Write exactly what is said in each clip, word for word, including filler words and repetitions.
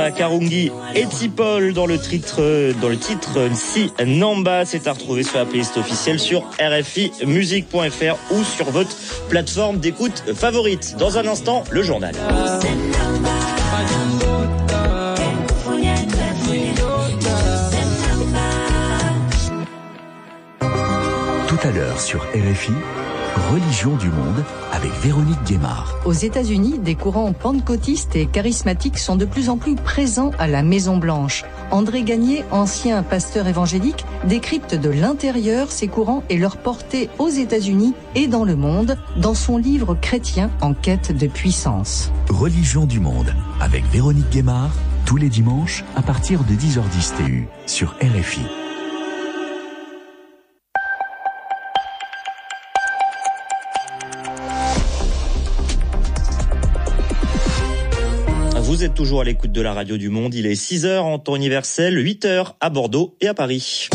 Eva Karungi et Tipol dans le titre, dans le titre Si Namba. C'est à retrouver sur la playlist officielle sur r f i musique point f r ou sur votre plateforme d'écoute favorite. Dans un instant, le journal. Tout à l'heure sur R F I, Religion du monde avec Véronique Guémard. Aux États-Unis, des courants pentecôtistes et charismatiques sont de plus en plus présents à la Maison-Blanche. André Gagné, ancien pasteur évangélique, décrypte de l'intérieur ces courants et leur portée aux États-Unis et dans le monde dans son livre Chrétien en quête de puissance. Religion du monde avec Véronique Guémard, tous les dimanches à partir de dix heures dix T U sur R F I. Vous êtes toujours à l'écoute de la radio du monde. Il est six heures en temps universel, huit heures à Bordeaux et à Paris.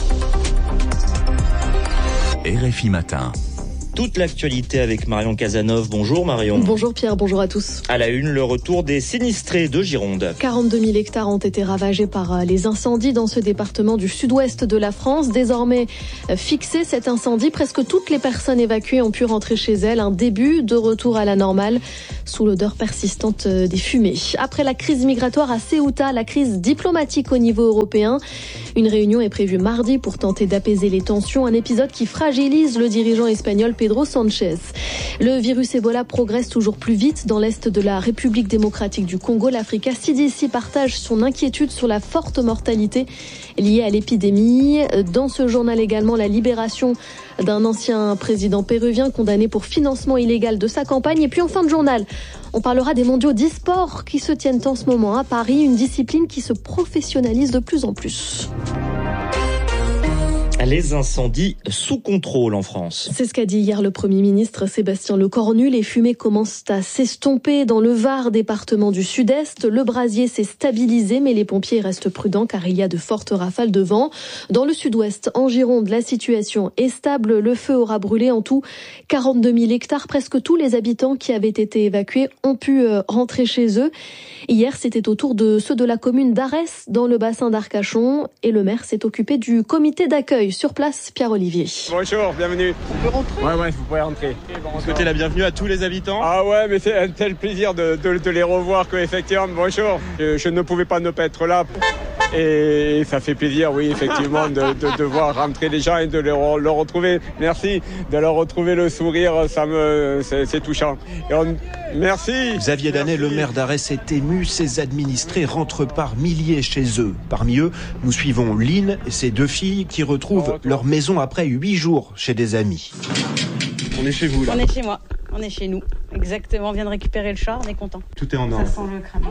R F I Matin. Toute l'actualité avec Marion Cazeneuve. Bonjour Marion. Bonjour Pierre, bonjour à tous. À la une, le retour des sinistrés de Gironde. quarante-deux mille hectares ont été ravagés par les incendies dans ce département du sud-ouest de la France. Désormais fixé cet incendie, presque toutes les personnes évacuées ont pu rentrer chez elles. Un début de retour à la normale sous l'odeur persistante des fumées. Après la crise migratoire à Ceuta, la crise diplomatique au niveau européen. Une réunion est prévue mardi pour tenter d'apaiser les tensions. Un épisode qui fragilise le dirigeant espagnol Pedro Sanchez. Le virus Ebola progresse toujours plus vite dans l'est de la République démocratique du Congo. L'Africa C D C partage son inquiétude sur la forte mortalité liée à l'épidémie. Dans ce journal également, la libération d'un ancien président péruvien condamné pour financement illégal de sa campagne. Et puis en fin de journal, on parlera des mondiaux d'e-sport qui se tiennent en ce moment à Paris, une discipline qui se professionnalise de plus en plus. Les incendies sous contrôle en France. C'est ce qu'a dit hier le Premier ministre Sébastien Lecornu. Les fumées commencent à s'estomper dans le Var, département du Sud-Est. Le brasier s'est stabilisé, mais les pompiers restent prudents car il y a de fortes rafales de vent. Dans le Sud-Ouest, en Gironde, la situation est stable. Le feu aura brûlé en tout quarante-deux mille hectares. Presque tous les habitants qui avaient été évacués ont pu rentrer chez eux. Hier, c'était au tour de ceux de la commune d'Arès, dans le bassin d'Arcachon. Et le maire s'est occupé du comité d'accueil. Sur place, Pierre-Olivier. Bonjour, bienvenue. On peut rentrer ? Ouais, ouais, vous pouvez rentrer. Vous souhaitez la bienvenue à tous les habitants ? Ah ouais, mais c'est un tel plaisir de, de, de les revoir qu'effectivement, bonjour. Je, je ne pouvais pas ne pas être là. Et ça fait plaisir, oui, effectivement, de, de, de voir rentrer les gens et de leur, leur retrouver. Merci, de leur retrouver le sourire, ça me, c'est, c'est touchant. Et on, merci. Xavier Danet, le maire d'Arès, est ému. Ses administrés rentrent par milliers chez eux. Parmi eux, nous suivons Lynn et ses deux filles qui retrouvent leur maison après huit jours chez des amis. On est chez vous, là. On est chez moi, on est chez nous. Exactement, on vient de récupérer le chat, on est content. Tout est en ordre. Ça sent le cramé.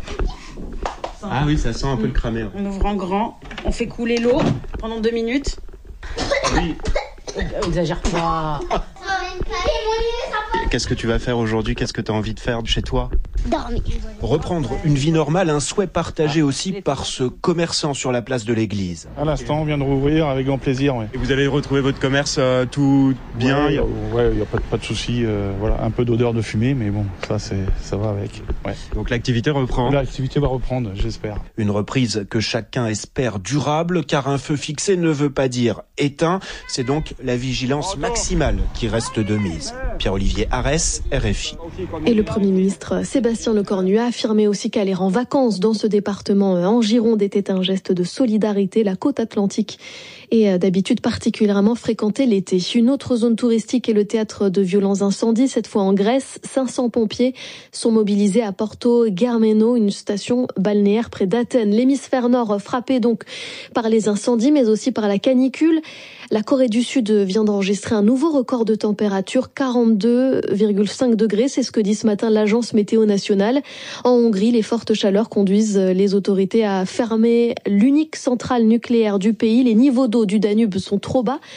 Ah oui, ça sent un peu le cramé. Ouais. On ouvre en grand, on fait couler l'eau pendant deux minutes. Oui. Exagère pas. Qu'est-ce que tu vas faire aujourd'hui ? Qu'est-ce que tu as envie de faire chez toi ? Dormir. Reprendre une vie normale, un souhait partagé aussi par ce commerçant sur la place de l'église. À l'instant, on vient de rouvrir avec grand plaisir. Ouais. Et vous allez retrouver votre commerce euh, tout bien ? Ouais, il n'y a... a pas, pas de souci. Euh, voilà, un peu d'odeur de fumée, mais bon, ça, c'est, ça va avec. Ouais. Donc l'activité reprend ? L'activité va reprendre, j'espère. Une reprise que chacun espère durable, car un feu fixé ne veut pas dire éteint. C'est donc la vigilance maximale qui reste de mise. Pierre-Olivier Arès, R F I. Et le Premier ministre Sébastien Lecornu a affirmé aussi qu'aller en vacances dans ce département en Gironde était un geste de solidarité. La côte atlantique est d'habitude particulièrement fréquentée l'été. Une autre zone touristique est le théâtre de violents incendies, cette fois en Grèce. cinq cents pompiers sont mobilisés à Porto Germeno, une station balnéaire près d'Athènes. L'hémisphère nord frappé donc par les incendies, mais aussi par la canicule. La Corée du Sud vient d'enregistrer un nouveau record de température, quarante-deux virgule cinq degrés. C'est ce que dit ce matin l'agence météo nationale. En Hongrie, les fortes chaleurs conduisent les autorités à fermer l'unique centrale nucléaire du pays. Les niveaux d'eau du Danube sont trop bas.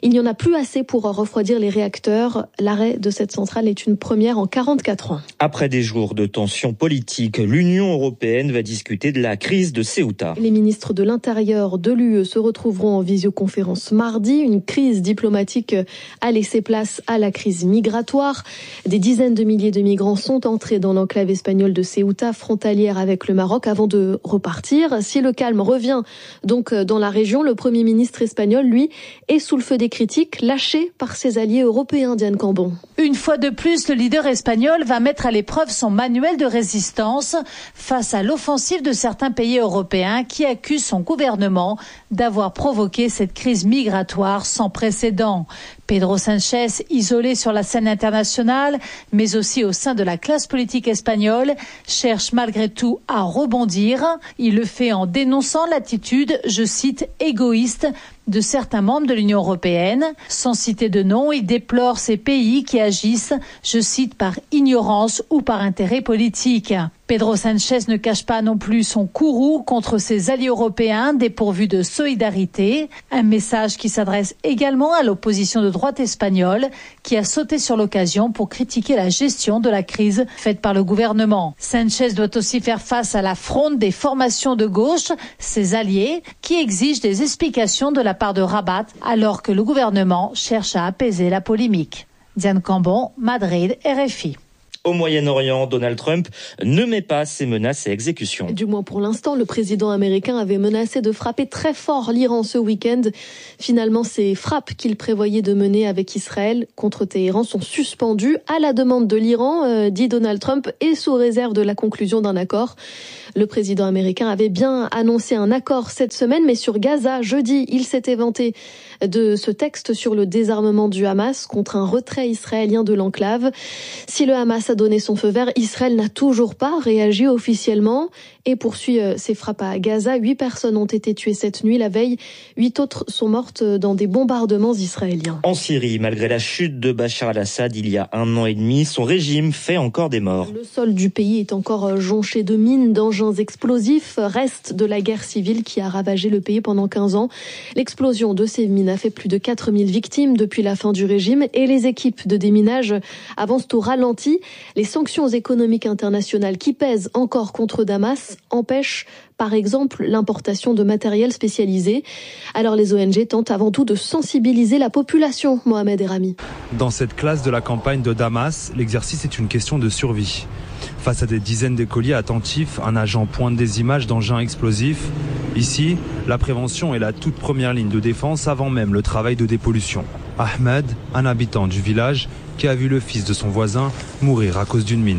Il n'y en a plus assez pour refroidir les réacteurs. L'arrêt de cette centrale est une première en quarante-quatre ans. Après des jours de tensions politiques, l'Union européenne va discuter de la crise de Ceuta. Les ministres de l'Intérieur de l'U E se retrouveront en visioconférence mardi. Une crise diplomatique a laissé place à la crise migratoire. Des dizaines de milliers de migrants sont entrés dans l'enclave espagnole de Ceuta, frontalière avec le Maroc, avant de repartir. Si le calme revient donc dans la région, le Premier ministre espagnol, lui, est sous le feu des critiques, lâché par ses alliés européens. Diane Cambon. Une fois de plus, le leader espagnol va mettre à l'épreuve son manuel de résistance face à l'offensive de certains pays européens qui accusent son gouvernement d'avoir provoqué cette crise migratoire sans précédent. Pedro Sánchez, isolé sur la scène internationale, mais aussi au sein de la classe politique espagnole, cherche malgré tout à rebondir. Il le fait en dénonçant l'attitude, je cite, égoïste de certains membres de l'Union européenne. Sans citer de nom, il déplore ces pays qui agissent, je cite, par ignorance ou par intérêt politique. Pedro Sánchez ne cache pas non plus son courroux contre ses alliés européens dépourvus de solidarité. Un message qui s'adresse également à l'opposition de droite espagnole qui a sauté sur l'occasion pour critiquer la gestion de la crise faite par le gouvernement. Sánchez doit aussi faire face à la fronde des formations de gauche, ses alliés, qui exigent des explications de la part de Rabat alors que le gouvernement cherche à apaiser la polémique. Diane Cambon, Madrid, R F I. Au Moyen-Orient, Donald Trump ne met pas ses menaces et exécutions. Du moins pour l'instant, le président américain avait menacé de frapper très fort l'Iran ce week-end. Finalement, ces frappes qu'il prévoyait de mener avec Israël contre Téhéran sont suspendues à la demande de l'Iran, euh, dit Donald Trump, et sous réserve de la conclusion d'un accord. Le président américain avait bien annoncé un accord cette semaine, mais sur Gaza, jeudi, il s'était vanté de ce texte sur le désarmement du Hamas contre un retrait israélien de l'enclave. Si le Hamas a donné son feu vert, Israël n'a toujours pas réagi officiellement et poursuit ses frappes à Gaza. Huit personnes ont été tuées cette nuit. La veille, huit autres sont mortes dans des bombardements israéliens. En Syrie, malgré la chute de Bachar al-Assad il y a un an et demi, son régime fait encore des morts. Le sol du pays est encore jonché de mines, d'engins explosifs, reste de la guerre civile qui a ravagé le pays pendant quinze ans. L'explosion de ces mines a fait plus de quatre mille victimes depuis la fin du régime et les équipes de déminage avancent au ralenti. Les sanctions économiques internationales qui pèsent encore contre Damas empêchent par exemple l'importation de matériel spécialisé. Alors les O N G tentent avant tout de sensibiliser la population, Mohamed Erami. Dans cette classe de la campagne de Damas, l'exercice est une question de survie. Face à des dizaines d'écoliers attentifs, un agent pointe des images d'engins explosifs. Ici, la prévention est la toute première ligne de défense avant même le travail de dépollution. Ahmed, un habitant du village, qui a vu le fils de son voisin mourir à cause d'une mine.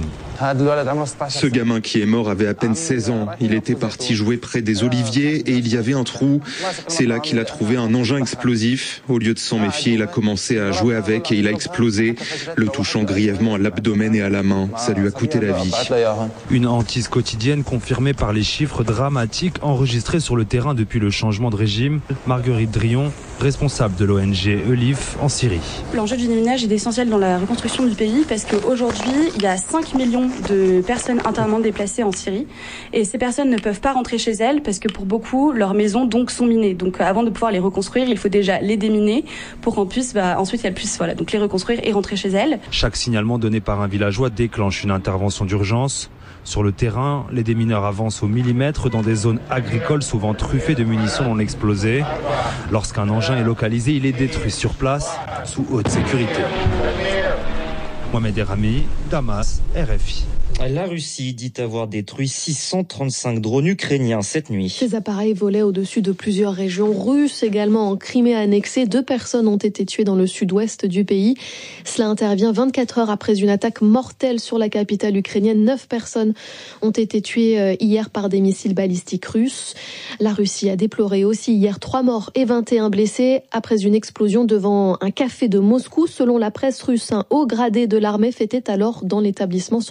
Ce gamin qui est mort avait à peine seize ans. Il était parti jouer près des oliviers et il y avait un trou. C'est là qu'il a trouvé un engin explosif. Au lieu de s'en méfier, il a commencé à jouer avec et il a explosé, le touchant grièvement à l'abdomen et à la main. Ça lui a coûté la vie. Une hantise quotidienne confirmée par les chiffres dramatiques enregistrés sur le terrain depuis le changement de régime. Marguerite Drion, responsable de l'O N G Elif en Syrie. L'enjeu du déminage est essentiel dans la reconstruction du pays parce qu'aujourd'hui, il y a cinq millions de personnes internement déplacées en Syrie et ces personnes ne peuvent pas rentrer chez elles parce que pour beaucoup, leurs maisons donc sont minées. Donc avant de pouvoir les reconstruire, il faut déjà les déminer pour qu'on puisse bah, ensuite elles puissent voilà, donc les reconstruire et rentrer chez elles. Chaque signalement donné par un villageois déclenche une intervention d'urgence. Sur le terrain, les démineurs avancent au millimètre dans des zones agricoles souvent truffées de munitions non explosées. Lorsqu'un engin est localisé, il est détruit sur place sous haute sécurité. Mohamed Erami, Damas, R F I. La Russie dit avoir détruit six cent trente-cinq drones ukrainiens cette nuit. Ces appareils volaient au-dessus de plusieurs régions russes. Également en Crimée annexée, deux personnes ont été tuées dans le sud-ouest du pays. Cela intervient vingt-quatre heures après une attaque mortelle sur la capitale ukrainienne. Neuf personnes ont été tuées hier par des missiles balistiques russes. La Russie a déploré aussi hier trois morts et vingt et un blessés après une explosion devant un café de Moscou. Selon la presse russe, un haut gradé de l'armée fêtait alors dans l'établissement son anniversaire.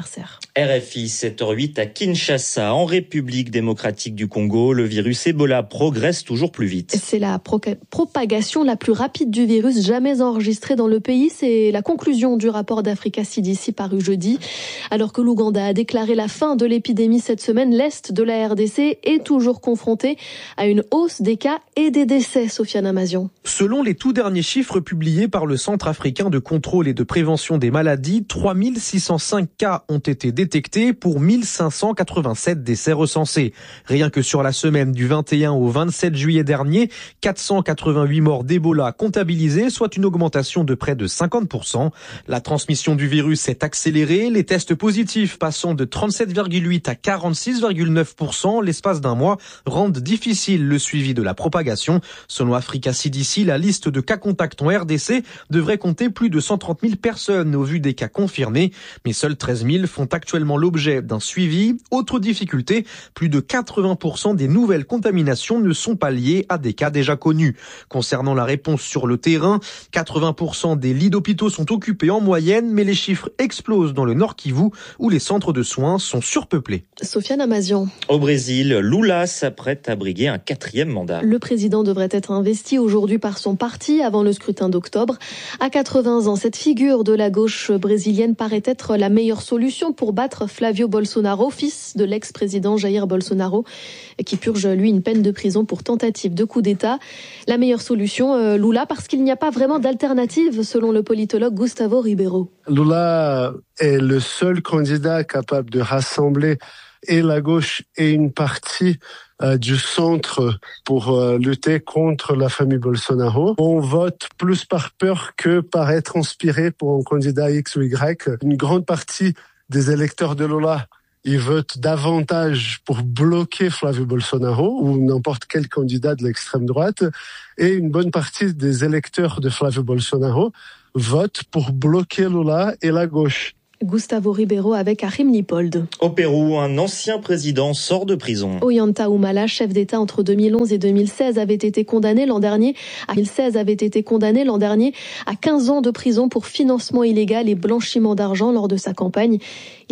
anniversaire. R F I, sept heures huit à Kinshasa, en République démocratique du Congo. Le virus Ebola progresse toujours plus vite. C'est la pro- propagation la plus rapide du virus jamais enregistrée dans le pays. C'est la conclusion du rapport d'Africa C D C paru jeudi. Alors que l'Ouganda a déclaré la fin de l'épidémie cette semaine, l'Est de la R D C est toujours confronté à une hausse des cas et des décès. Sofiane Amazian. Selon les tout derniers chiffres publiés par le Centre africain de contrôle et de prévention des maladies, trois mille six cent cinq cas ont été détectés pour mille cinq cent quatre-vingt-sept décès recensés. Rien que sur la semaine du vingt et un au vingt-sept juillet dernier, quatre cent quatre-vingt-huit morts d'Ebola comptabilisées, soit une augmentation de près de cinquante pour cent. La transmission du virus s'est accélérée, les tests positifs passant de trente-sept virgule huit à quarante-six virgule neuf pour cent l'espace d'un mois rendent difficile le suivi de la propagation. Selon Africa C D C, la liste de cas contacts en R D C devrait compter plus de cent trente mille personnes au vu des cas confirmés, mais seuls treize mille font actuellement l'objet d'un suivi. Autre difficulté, plus de quatre-vingts pour cent des nouvelles contaminations ne sont pas liées à des cas déjà connus. Concernant la réponse sur le terrain, quatre-vingts pour cent des lits d'hôpitaux sont occupés en moyenne, mais les chiffres explosent dans le Nord Kivu où les centres de soins sont surpeuplés. Sofiane Amazian. Au Brésil, Lula s'apprête à briguer un quatrième mandat. Le président devrait être investi aujourd'hui par son parti avant le scrutin d'octobre. À quatre-vingts ans, cette figure de la gauche brésilienne paraît être la meilleure solution pour battre Flavio Bolsonaro, fils de l'ex-président Jair Bolsonaro, qui purge, lui, une peine de prison pour tentative de coup d'État. La meilleure solution, euh, Lula, parce qu'il n'y a pas vraiment d'alternative, selon le politologue Gustavo Ribeiro. Lula est le seul candidat capable de rassembler et la gauche et une partie euh, du centre pour euh, lutter contre la famille Bolsonaro. On vote plus par peur que par être inspiré pour un candidat X ou Y. Une grande partie des électeurs de Lula, ils votent davantage pour bloquer Flavio Bolsonaro ou n'importe quel candidat de l'extrême droite. Et une bonne partie des électeurs de Flavio Bolsonaro votent pour bloquer Lula et la gauche. Gustavo Ribeiro avec Achim Lippold. Au Pérou, un ancien président sort de prison. Ollanta Humala, chef d'État entre deux mille onze et deux mille seize, avait été condamné l'an dernier à deux mille seize avait été condamné l'an dernier à quinze ans de prison pour financement illégal et blanchiment d'argent lors de sa campagne.